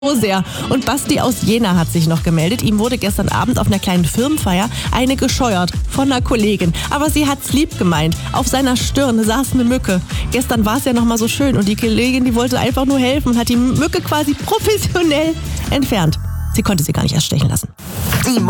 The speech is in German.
so sehr. Und Basti aus Jena hat sich noch gemeldet. Ihm wurde gestern Abend auf einer kleinen Firmenfeier eine gescheuert von einer Kollegin. Aber sie hat's lieb gemeint. Auf seiner Stirn saß eine Mücke. Gestern war es ja noch mal so schön und die Kollegin, die wollte einfach nur helfen und hat die Mücke quasi professionell entfernt. Sie konnte sie gar nicht erst stechen lassen.